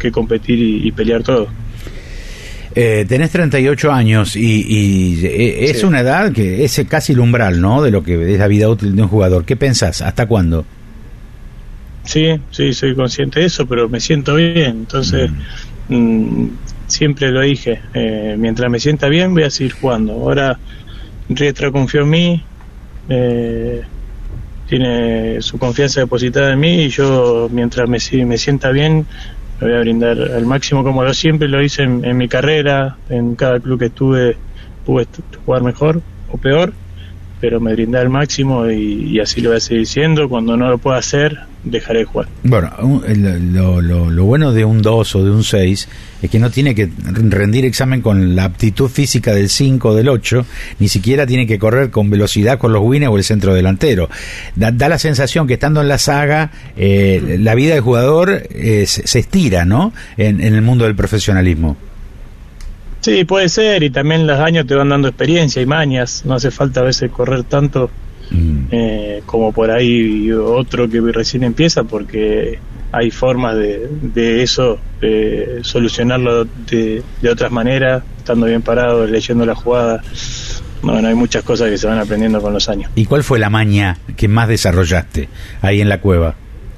que competir y pelear todo. Tenés 38 años y es una edad que es casi el umbral, ¿no?, de lo que es la vida útil de un jugador. ¿Qué pensás? ¿Hasta cuándo? Sí, soy consciente de eso, pero me siento bien, entonces siempre lo dije, mientras me sienta bien voy a seguir jugando. Ahora Riestra confió en mí, tiene su confianza depositada en mí, y yo mientras me sienta bien me voy a brindar al máximo, como lo siempre lo hice en mi carrera. En cada club que estuve pude jugar mejor o peor, pero me brindé al máximo y así lo voy a seguir siendo. Cuando no lo pueda hacer, dejaré de jugar. Bueno, lo bueno de un 2 o de un 6 es que no tiene que rendir examen con la aptitud física del 5 o del 8, ni siquiera tiene que correr con velocidad con los wings o el centro delantero. Da la sensación que estando en la saga, la vida del jugador se estira, ¿no?, en el mundo del profesionalismo. Sí, puede ser, y también los años te van dando experiencia y mañas. No hace falta a veces correr tanto como por ahí otro que recién empieza, porque hay formas de eso, de solucionarlo de otras maneras, estando bien parado, leyendo la jugada. Bueno, hay muchas cosas que se van aprendiendo con los años. ¿Y cuál fue la maña que más desarrollaste ahí en la cueva?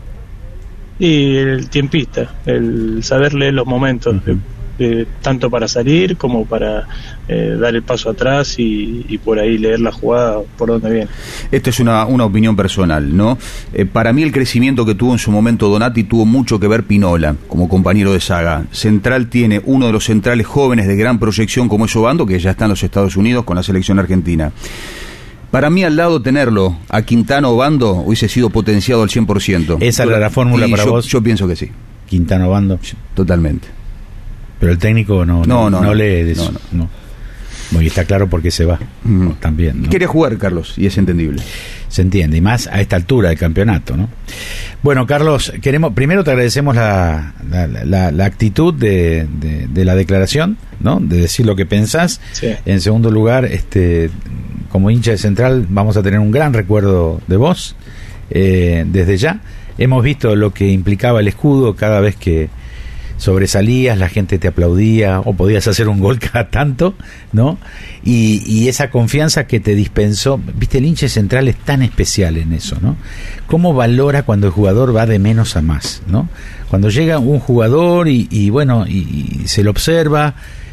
Y el tiempista, el saber leer los momentos, tanto para salir como para dar el paso atrás y por ahí leer la jugada por donde viene. Esto es una opinión personal, ¿no? Para mí el crecimiento que tuvo en su momento Donati tuvo mucho que ver Pinola como compañero de saga. Central tiene uno de los centrales jóvenes de gran proyección como es Obando, que ya está en los Estados Unidos con la selección argentina. Para mí, al lado tenerlo a Quintana Obando hubiese sido potenciado al 100%. ¿Esa era la fórmula para vos? Yo pienso que sí. Quintana Obando. Totalmente. Pero el técnico no lee de eso. No. Bueno, y está claro por qué se va también, ¿no? Quiere jugar, Carlos, y es entendible. Se entiende, y más a esta altura del campeonato, ¿no? Bueno, Carlos, primero te agradecemos la actitud de la declaración, ¿no?, de decir lo que pensás. Sí. En segundo lugar, como hincha de Central vamos a tener un gran recuerdo de vos, desde ya. Hemos visto lo que implicaba el escudo cada vez que sobresalías, la gente te aplaudía o podías hacer un gol cada tanto, ¿no? Y esa confianza que te dispensó, viste, el hincha Central es tan especial en eso, ¿no? ¿Cómo valora cuando el jugador va de menos a más, ¿no? Cuando llega un jugador y se lo observa,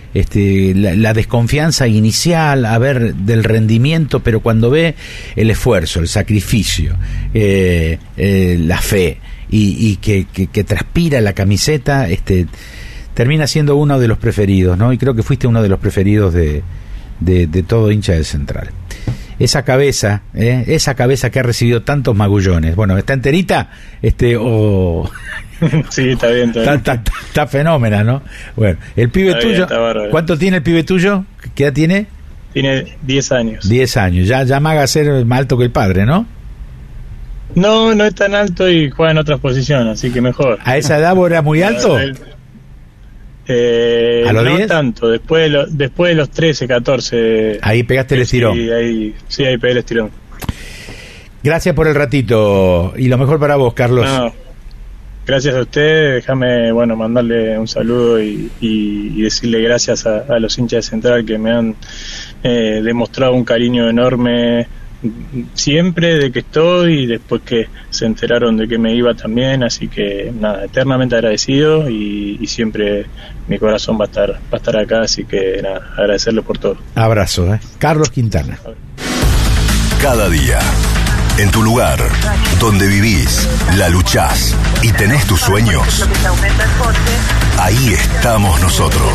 la desconfianza inicial, a ver, del rendimiento, pero cuando ve el esfuerzo, el sacrificio, la fe, y que transpira la camiseta, termina siendo uno de los preferidos, ¿no? Y creo que fuiste uno de los preferidos de todo hincha del Central. Esa cabeza que ha recibido tantos magullones, bueno, ¿está enterita? Sí, está bien. Está fenómena, ¿no? Bueno, el pibe está tuyo, bien, ¿cuánto tiene el pibe tuyo? ¿Qué edad tiene? Tiene 10 años. 10 años, ya maga a ser más alto que el padre, ¿no? No es tan alto y juega en otras posiciones, así que mejor. ¿A esa edad vos eras muy alto? ¿A los 10? No tanto, después de los 13, 14. Ahí pegaste el estirón. Sí, ahí pegué el estirón. Gracias por el ratito y lo mejor para vos, Carlos. No, gracias a usted. Déjame, mandarle un saludo y decirle gracias a los hinchas de Central que me han demostrado un cariño enorme siempre de que estoy, y después que se enteraron de que me iba también, así que nada, eternamente agradecido y siempre mi corazón va a estar acá, así que nada, agradecerle por todo. Abrazo, Carlos Quintana. Cada día, en tu lugar, donde vivís, la luchás y tenés tus sueños, ahí estamos nosotros.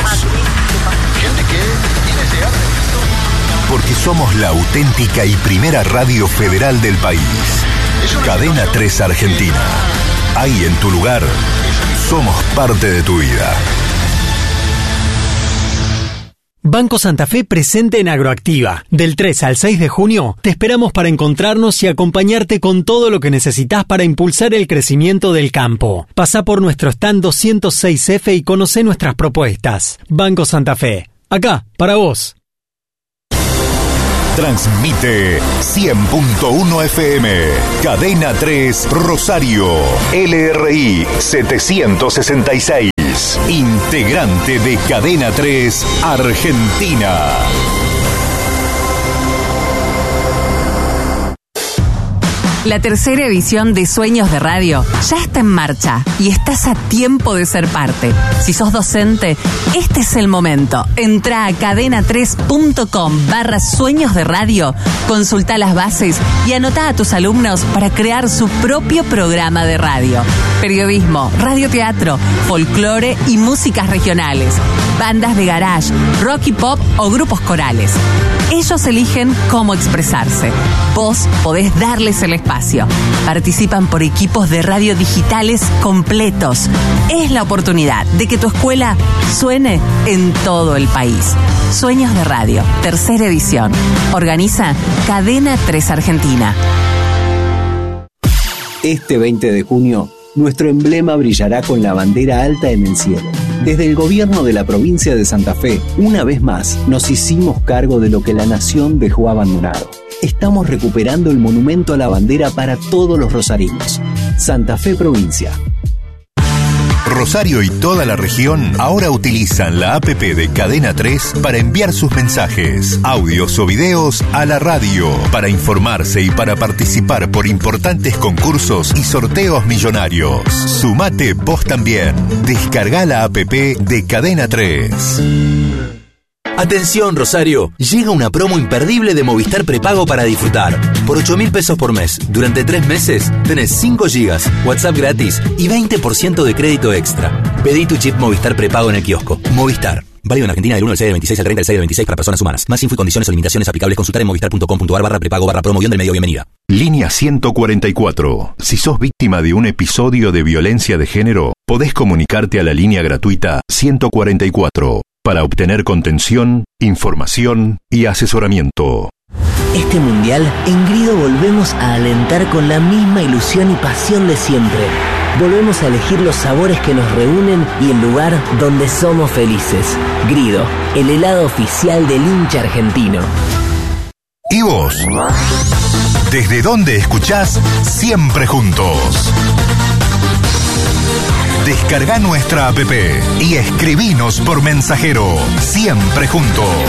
Porque somos la auténtica y primera radio federal del país. Cadena 3 Argentina. Ahí en tu lugar, somos parte de tu vida. Banco Santa Fe presente en Agroactiva. Del 3 al 6 de junio te esperamos para encontrarnos y acompañarte con todo lo que necesitas para impulsar el crecimiento del campo. Pasá por nuestro stand 206F y conocé nuestras propuestas. Banco Santa Fe. Acá, para vos. Transmite 100.1 FM, Cadena 3 Rosario, LRI 766, Pérez, integrante de Cadena 3 Argentina. La tercera edición de Sueños de Radio ya está en marcha y estás a tiempo de ser parte. Si sos docente, este es el momento. Entrá a cadena3.com/sueños de radio, consultá las bases y anotá a tus alumnos para crear su propio programa de radio. Periodismo, radioteatro, folclore y músicas regionales, bandas de garage, rock y pop o grupos corales. Ellos eligen cómo expresarse. Vos podés darles el espacio. Participan por equipos de radio digitales completos. Es la oportunidad de que tu escuela suene en todo el país. Sueños de Radio, tercera edición. Organiza Cadena 3 Argentina. Este 20 de junio, nuestro emblema brillará con la bandera alta en el cielo. Desde el gobierno de la provincia de Santa Fe, una vez más, nos hicimos cargo de lo que la nación dejó abandonado. Estamos recuperando el monumento a la bandera para todos los rosarinos. Santa Fe Provincia. Rosario y toda la región ahora utilizan la APP de Cadena 3 para enviar sus mensajes, audios o videos a la radio, para informarse y para participar por importantes concursos y sorteos millonarios. Sumate vos también. Descarga la APP de Cadena 3. Atención Rosario, llega una promo imperdible de Movistar Prepago para disfrutar. Por 8.000 pesos por mes, durante 3 meses, tenés 5 gigas, WhatsApp gratis y 20% de crédito extra. Pedí tu chip Movistar Prepago en el kiosco. Movistar. Válido en Argentina del 1 del 6 del 26 al 30 del 6 del 26 para personas humanas. Más info y condiciones o limitaciones aplicables consultar en movistar.com.ar/prepago/promo del medio bienvenida. Línea 144. Si sos víctima de un episodio de violencia de género, podés comunicarte a la línea gratuita 144 para obtener contención, información y asesoramiento. Este mundial, en Grido volvemos a alentar con la misma ilusión y pasión de siempre. Volvemos a elegir los sabores que nos reúnen y el lugar donde somos felices. Grido, el helado oficial del hincha argentino. ¿Y vos? ¿Desde dónde escuchás Siempre Juntos? Descarga nuestra app y escribinos por mensajero. Siempre Juntos.